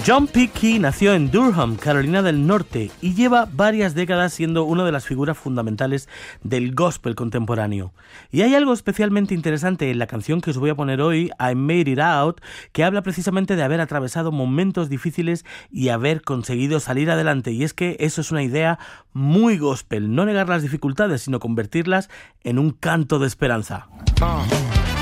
John P. Kee nació en Durham, Carolina del Norte, y lleva varias décadas siendo una de las figuras fundamentales del gospel contemporáneo. Y hay algo especialmente interesante en la canción que os voy a poner hoy, I Made It Out, que habla precisamente de haber atravesado momentos difíciles y haber conseguido salir adelante. Y es que eso es una idea muy gospel, no negar las dificultades, sino convertirlas en un canto de esperanza.